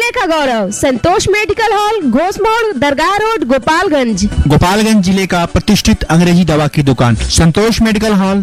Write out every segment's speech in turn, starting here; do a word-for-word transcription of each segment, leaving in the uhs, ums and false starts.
जिले का गौरव, संतोष medical hall, Ghosh मोड़, दरगाह रोड, गोपालगंज। गोपालगंज जिले का प्रतिष्ठित अंग्रेजी दवा की दुकान, संतोष मेडिकल हॉल।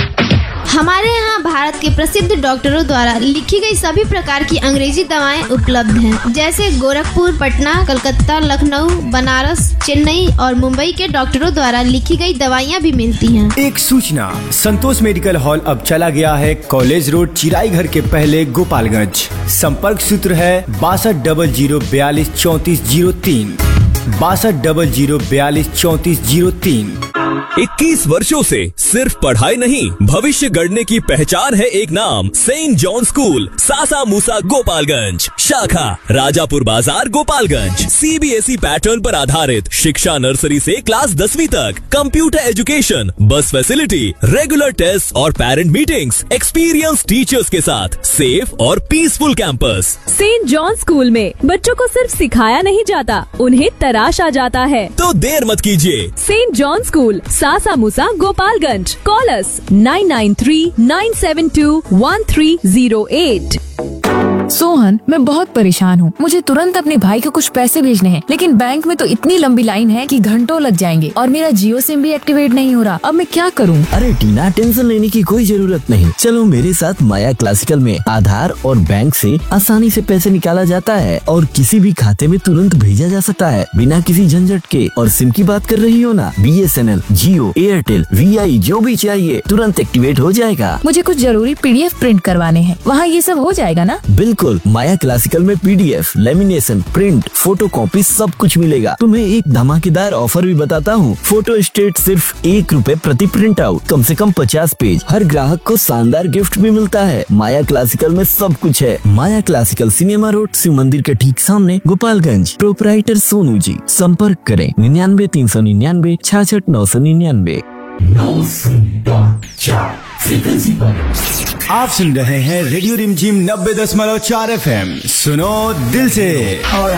हमारे यहाँ भारत के प्रसिद्ध डॉक्टरों द्वारा लिखी गई सभी प्रकार की अंग्रेजी दवाएं उपलब्ध हैं, जैसे गोरखपुर, पटना, कलकत्ता, लखनऊ, बनारस, चेन्नई और मुंबई के डॉक्टरों द्वारा लिखी गई दवाइयाँ भी मिलती हैं। एक सूचना, संतोष मेडिकल हॉल अब चला गया है कॉलेज रोड, चिराई घर के पहले, गोपालगंज। संपर्क सूत्र है बासठ डबल जीरो बयालीस चौंतीस जीरो तीन, बासठ डबल जीरो बयालीस चौंतीस जीरो तीन। इक्कीस वर्षों से सिर्फ पढ़ाई नहीं, भविष्य गढ़ने की पहचान है एक नाम, सेंट जॉन स्कूल, सासा मूसा, गोपालगंज। शाखा राजापुर बाजार, गोपालगंज। सीबीएसई पैटर्न पर आधारित शिक्षा, नर्सरी से क्लास दसवीं तक, कंप्यूटर एजुकेशन, बस फैसिलिटी, रेगुलर टेस्ट और पेरेंट मीटिंग्स, एक्सपीरियंस टीचर्स के साथ सेफ और peaceful campus. Saint John school में बच्चों को सिर्फ सिखाया नहीं जाता, उन्हें तराशा जाता है। तो देर मत कीजिए, Saint John school, Sasa Musa, Gopalganj. Call us nine nine three nine seven to one three zero eight. Sohan, मैं बहुत परेशान हूँ। मुझे तुरंत अपने भाई को कुछ पैसे भेजने हैं, लेकिन बैंक में तो इतनी लंबी लाइन है कि घंटों लग जाएंगे और मेरा जियो सिम भी एक्टिवेट नहीं हो रहा। अब मैं क्या करूँ? अरे टीना, टेंशन लेने की कोई जरूरत नहीं। चलो मेरे साथ माया क्लासिकल में आधार और बैंक से आसानी से पैसे निकाला जाता है और किसी भी खाते में तुरंत भेजा जा सकता है बिना किसी झंझट के। और सिम की बात कर रही हो ना, B S N L, Jio, Airtel, we आई, जो भी चाहिए तुरंत एक्टिवेट हो जाएगा। मुझे कुछ जरूरी पी डी एफ प्रिंट करवाने हैं, वहाँ ये सब हो जाएगा ना? बिल्कुल, माया क्लासिकल में PDF, lamination, print, photo copy सब कुछ मिलेगा। तुम्हें एक धमाकेदार ऑफर भी बताता हूँ। फोटो स्टेट सिर्फ एक रुपए प्रति प्रिंट आउट, कम से कम पचास पेज। हर ग्राहक को शानदार गिफ्ट भी मिलता है। माया क्लासिकल में सब कुछ है। माया क्लासिकल, सिनेमा रोड, शिव मंदिर के ठीक सामने, गोपालगंज। प्रोपराइटर सोनू जी। संपर्क करें निन्यानवे तीन सौ निन्यानवे छाछठ नौ सौ निन्यानवे। आप सुन रहे हैं रेडियो रिमझिम नब्बे दशमलव चार एफ एम। सुनो दिल से। और